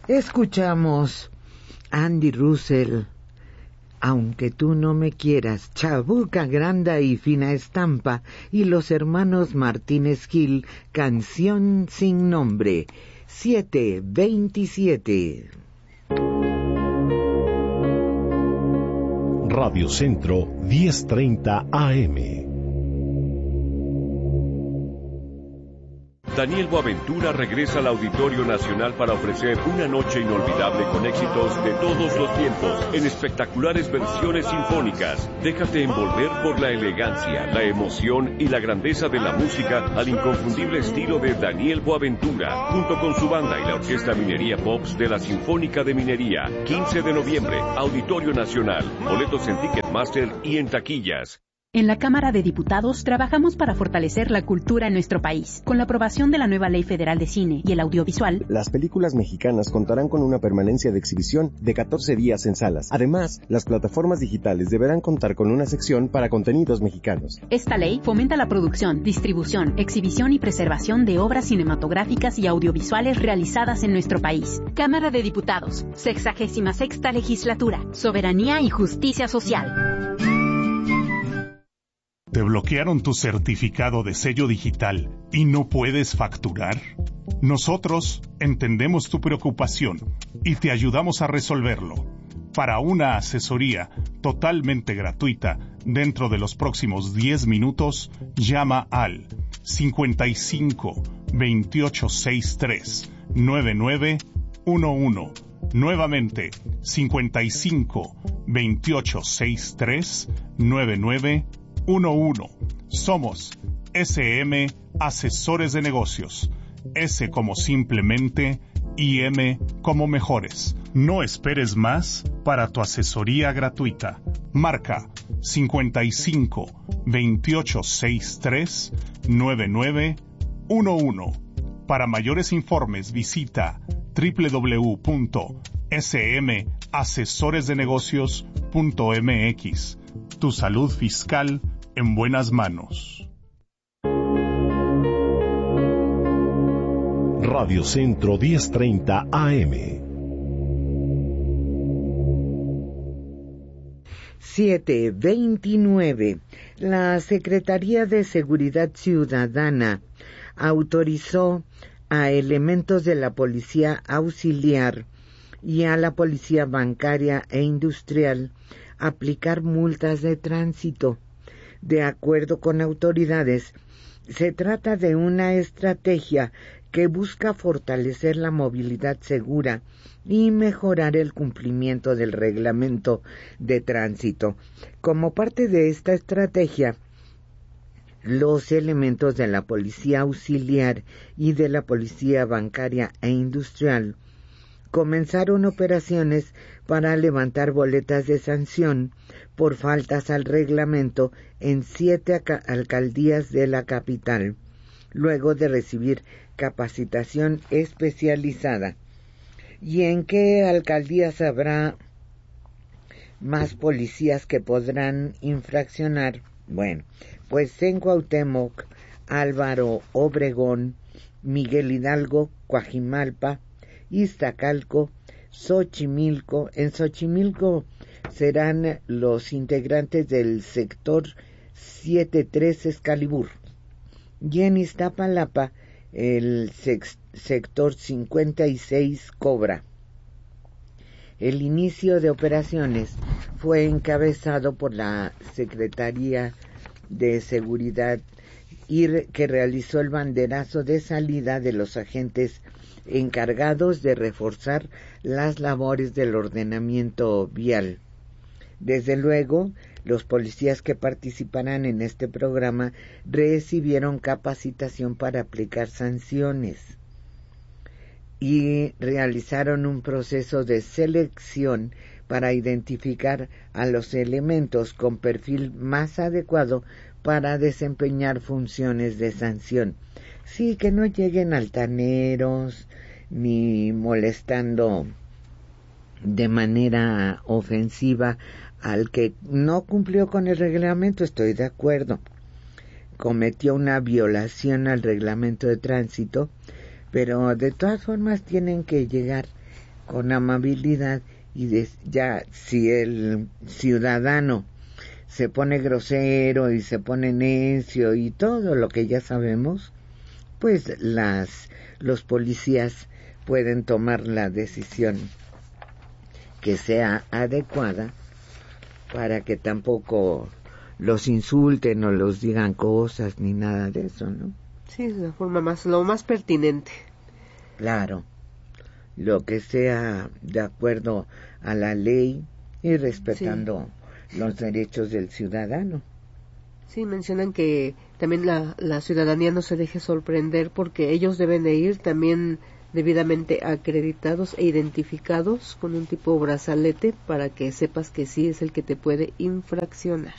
Escuchamos Andy Russell, Aunque tú no me quieras, Chabuca Granda y Fina Estampa, y los hermanos Martínez Gil, Canción sin nombre, 7:27. Radio Centro 1030 AM. Daniel Boaventura regresa al Auditorio Nacional para ofrecer una noche inolvidable con éxitos de todos los tiempos, en espectaculares versiones sinfónicas. Déjate envolver por la elegancia, la emoción y la grandeza de la música al inconfundible estilo de Daniel Boaventura, junto con su banda y la Orquesta Minería Pops de la Sinfónica de Minería. 15 de noviembre, Auditorio Nacional. Boletos en Ticketmaster y en taquillas. En la Cámara de Diputados trabajamos para fortalecer la cultura en nuestro país. Con la aprobación de la nueva Ley Federal de Cine y el Audiovisual, las películas mexicanas contarán con una permanencia de exhibición de 14 días en salas. Además, las plataformas digitales deberán contar con una sección para contenidos mexicanos. Esta ley fomenta la producción, distribución, exhibición y preservación de obras cinematográficas y audiovisuales realizadas en nuestro país. Cámara de Diputados, 66ª Legislatura, Soberanía y Justicia Social. ¿Te bloquearon tu certificado de sello digital y no puedes facturar? Nosotros entendemos tu preocupación y te ayudamos a resolverlo. Para una asesoría totalmente gratuita, dentro de los próximos 10 minutos, llama al 55 2863 9911. Nuevamente, 55 2863 9911. Somos SM Asesores de Negocios. S como simplemente y M como mejores. No esperes más para tu asesoría gratuita. Marca 55 2863 9911. Para mayores informes visita www.smasesoresdenegocios.mx. Tu salud fiscal en buenas manos. Radio Centro 1030 AM. 7:29. La Secretaría de Seguridad Ciudadana autorizó a elementos de la Policía Auxiliar y a la Policía Bancaria e Industrial aplicar multas de tránsito. De acuerdo con autoridades, se trata de una estrategia que busca fortalecer la movilidad segura y mejorar el cumplimiento del reglamento de tránsito. Como parte de esta estrategia, los elementos de la Policía Auxiliar y de la Policía Bancaria e Industrial comenzaron operaciones para levantar boletas de sanción por faltas al reglamento en 7 alcaldías de la capital, luego de recibir capacitación especializada. ¿Y en qué alcaldías habrá más policías que podrán infraccionar? Bueno, pues en Cuauhtémoc, Álvaro Obregón, Miguel Hidalgo, Coajimalpa, Iztacalco, Xochimilco. En Xochimilco serán los integrantes del sector 73 Excalibur, y en Iztapalapa el sector 56 Cobra. El inicio de operaciones fue encabezado por la Secretaría de Seguridad y que realizó el banderazo de salida de los agentes encargados de reforzar las labores del ordenamiento vial. Desde luego, los policías que participarán en este programa recibieron capacitación para aplicar sanciones y realizaron un proceso de selección para identificar a los elementos con perfil más adecuado para desempeñar funciones de sanción. Sí, que no lleguen altaneros ni molestando de manera ofensiva al que no cumplió con el reglamento. Estoy de acuerdo, cometió una violación al reglamento de tránsito, pero de todas formas tienen que llegar con amabilidad, y ya si el ciudadano se pone grosero y se pone necio y todo lo que ya sabemos, pues los policías pueden tomar la decisión que sea adecuada para que tampoco los insulten o los digan cosas ni nada de eso, ¿no? Sí, es la forma lo más pertinente. Claro, lo que sea de acuerdo a la ley y respetando los derechos del ciudadano. Sí, mencionan que también la ciudadanía no se deje sorprender porque ellos deben de ir también debidamente acreditados e identificados con un tipo brazalete para que sepas que sí es el que te puede infraccionar.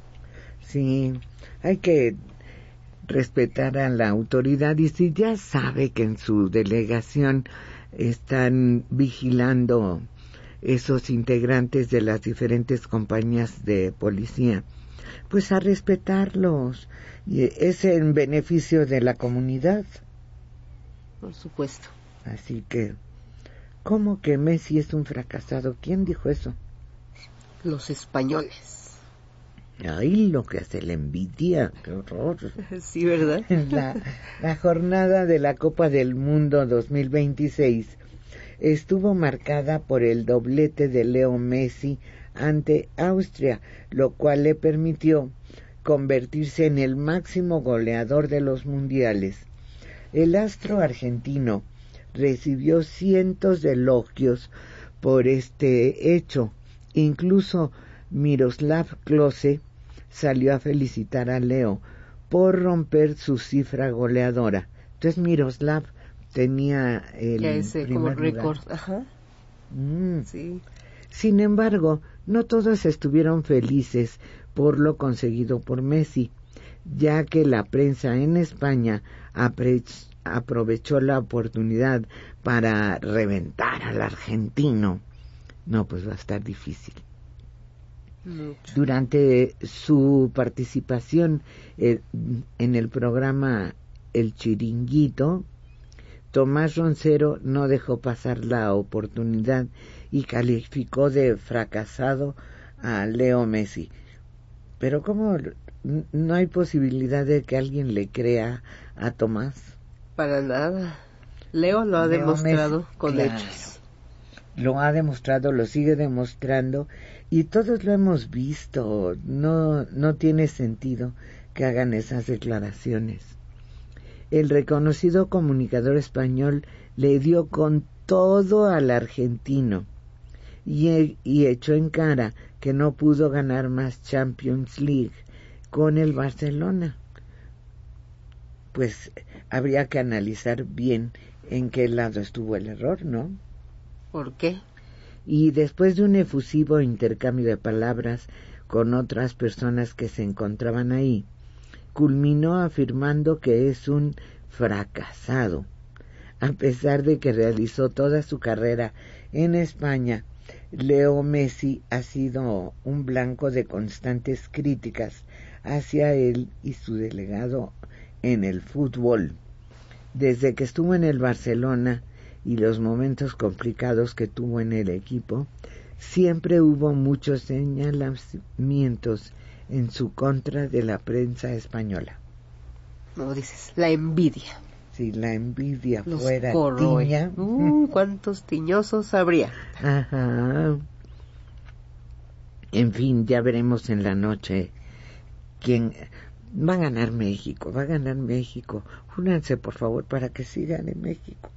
Sí, hay que respetar a la autoridad, y si ya sabe que en su delegación están vigilando esos integrantes de las diferentes compañías de policía, pues a respetarlos, y es en beneficio de la comunidad. Por supuesto. Así que, ¿cómo que Messi es un fracasado? ¿Quién dijo eso? Los españoles. Ay, lo que hace la envidia, qué horror. Sí, ¿verdad? La jornada de la Copa del Mundo 2026 estuvo marcada por el doblete de Leo Messi ante Austria, lo cual le permitió convertirse en el máximo goleador de los mundiales. El astro argentino recibió cientos de elogios por este hecho. Incluso Miroslav Klose salió a felicitar a Leo por romper su cifra goleadora. Entonces Miroslav tenía el primer como récord. Ajá. Sí. Sin embargo, no todos estuvieron felices por lo conseguido por Messi, ya que la prensa en España aprovechó la oportunidad para reventar al argentino. No, pues va a estar difícil. Mucho. Durante su participación en el programa El Chiringuito, Tomás Roncero no dejó pasar la oportunidad y calificó de fracasado a Leo Messi. Pero ¿cómo no hay posibilidad de que alguien le crea a Tomás? Para nada. Leo lo ha demostrado Messi, con hechos. Lo ha demostrado, lo sigue demostrando, y todos lo hemos visto. No tiene sentido que hagan esas declaraciones. El reconocido comunicador español le dio con todo al argentino y echó en cara que no pudo ganar más Champions League con el Barcelona. Pues habría que analizar bien en qué lado estuvo el error, ¿no? ¿Por qué? Y después de un efusivo intercambio de palabras con otras personas que se encontraban ahí, culminó afirmando que es un fracasado. A pesar de que realizó toda su carrera en España, Leo Messi ha sido un blanco de constantes críticas hacia él y su delegado en el fútbol. Desde que estuvo en el Barcelona y los momentos complicados que tuvo en el equipo, siempre hubo muchos señalamientos en su contra de la prensa española. No dices, la envidia. Si la envidia los fuera corroe. tiña. ¿Cuántos tiñosos habría? Ajá. En fin, ya veremos en la noche quién va a ganar México. Va a ganar México. Únanse, por favor, para que sí gane México.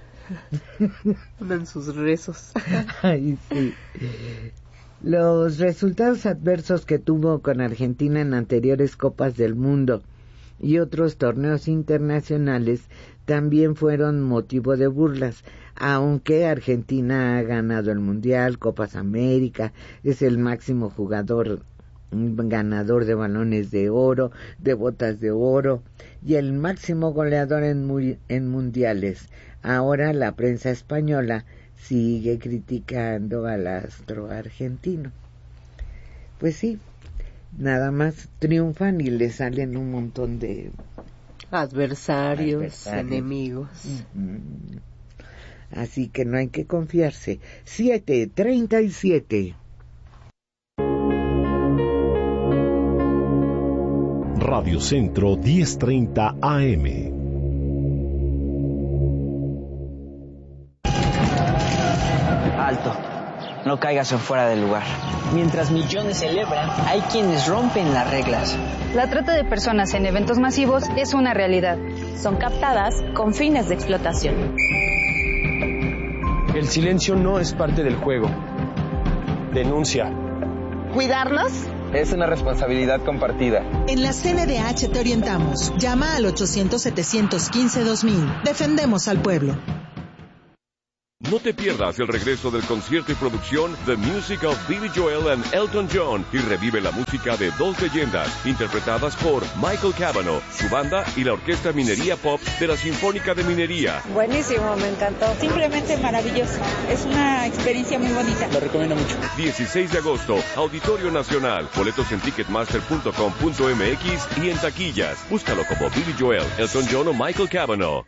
Unan sus rezos. Ay, sí. Los resultados adversos que tuvo con Argentina en anteriores Copas del Mundo y otros torneos internacionales también fueron motivo de burlas, aunque Argentina ha ganado el Mundial, Copas América, es el máximo ganador de balones de oro, de botas de oro y el máximo goleador en mundiales. Ahora la prensa española sigue criticando al astro argentino. Pues sí, nada más triunfan y le salen un montón de adversarios. Enemigos. Así que no hay que confiarse. 7:37. Radio Centro 1030 AM. Alto. No caigas en fuera del lugar. Mientras millones celebran, hay quienes rompen las reglas. La trata de personas en eventos masivos es una realidad. Son captadas con fines de explotación. El silencio no es parte del juego. Denuncia. ¿Cuidarnos? Es una responsabilidad compartida. En la CNDH te orientamos. Llama al 800-715-2000. Defendemos al pueblo. No te pierdas el regreso del concierto y producción The Music of Billy Joel and Elton John y revive la música de dos leyendas interpretadas por Michael Cavanaugh, su banda y la Orquesta Minería Pop de la Sinfónica de Minería. Buenísimo, me encantó. Simplemente maravilloso. Es una experiencia muy bonita. Lo recomiendo mucho. 16 de agosto, Auditorio Nacional. Boletos en ticketmaster.com.mx y en taquillas. Búscalo como Billy Joel, Elton John o Michael Cavanaugh.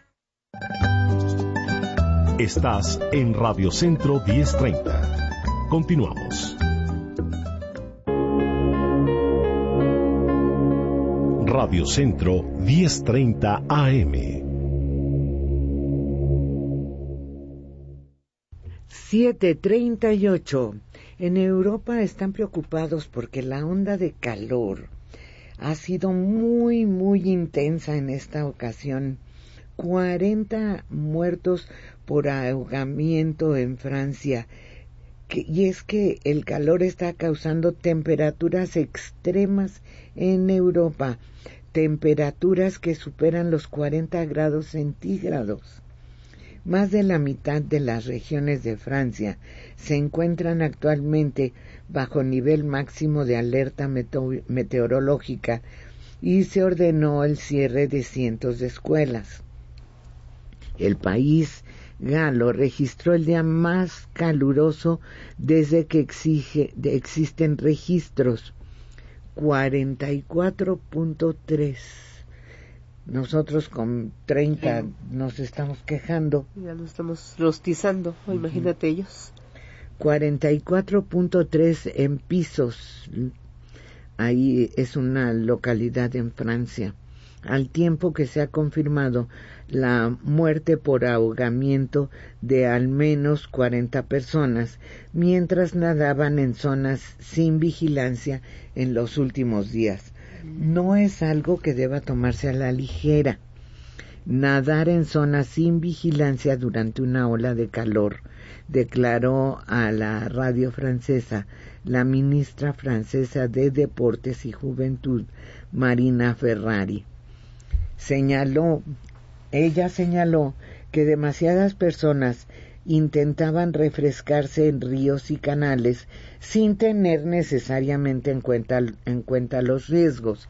Estás en Radio Centro 1030. Continuamos. Radio Centro 1030 AM. 7:38. En Europa están preocupados porque la onda de calor ha sido muy, muy intensa en esta ocasión. 40 muertos por ahogamiento en Francia. Y es que el calor está causando temperaturas extremas en Europa, temperaturas que superan los 40 grados centígrados. Más de la mitad de las regiones de Francia se encuentran actualmente bajo nivel máximo de alerta meteorológica y se ordenó el cierre de cientos de escuelas. El país galo registró el día más caluroso desde que existen registros, 44.3. Nosotros con 30 nos estamos quejando. Ya nos estamos rostizando, imagínate ellos. 44.3 en Pisos. Ahí es una localidad en Francia. Al tiempo que se ha confirmado la muerte por ahogamiento de al menos 40 personas, mientras nadaban en zonas sin vigilancia en los últimos días. No es algo que deba tomarse a la ligera. Nadar en zonas sin vigilancia durante una ola de calor, declaró a la radio francesa la ministra francesa de Deportes y Juventud, Marina Ferrari. Ella señaló que demasiadas personas intentaban refrescarse en ríos y canales sin tener necesariamente en cuenta los riesgos.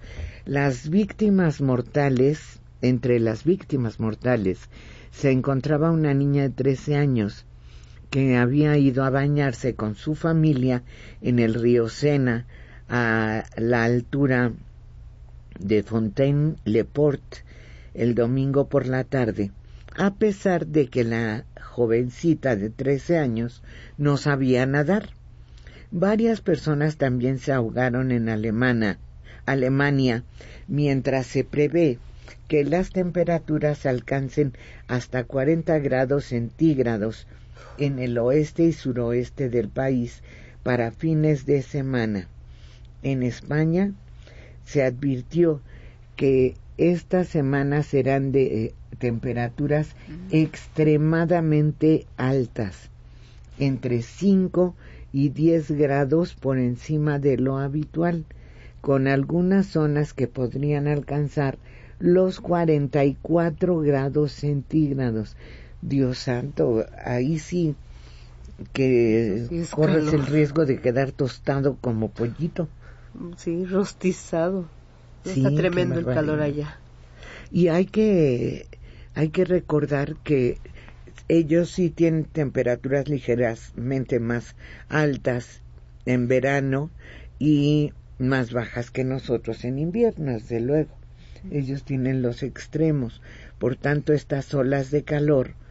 Entre las víctimas mortales se encontraba una niña de 13 años que había ido a bañarse con su familia en el río Sena a la altura de Fontaine-le-Port el domingo por la tarde, a pesar de que la jovencita de 13 años no sabía nadar. Varias personas también se ahogaron en Alemania, mientras se prevé que las temperaturas alcancen hasta 40 grados centígrados en el oeste y suroeste del país para fines de semana. En España se advirtió que estas semanas serán de temperaturas extremadamente altas, entre 5 y 10 grados por encima de lo habitual, con algunas zonas que podrían alcanzar los 44 grados centígrados. Dios santo, ahí sí que sí corres calor. El riesgo de quedar tostado como pollito. Sí, rostizado. Sí, está tremendo el calor allá. Y hay que recordar que ellos sí tienen temperaturas ligeramente más altas en verano y más bajas que nosotros en invierno, desde luego. Ellos tienen los extremos. Por tanto, estas olas de calor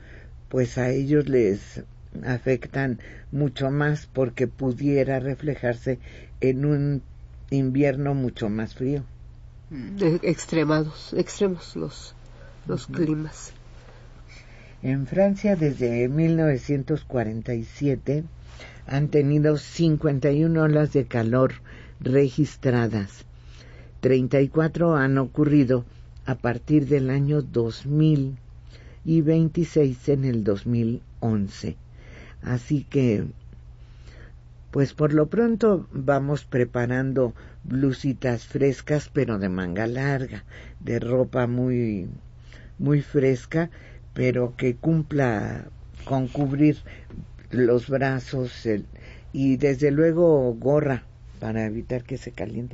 pues a ellos les afectan mucho más porque pudiera reflejarse en un invierno mucho más frío. Extremos los climas. En Francia, desde 1947, han tenido 51 olas de calor registradas. 34 han ocurrido a partir del año 2000 y 26 en el 2011. Así que, pues por lo pronto vamos preparando blusitas frescas, pero de manga larga, de ropa muy, muy fresca, pero que cumpla con cubrir los brazos y desde luego gorra para evitar que se caliente.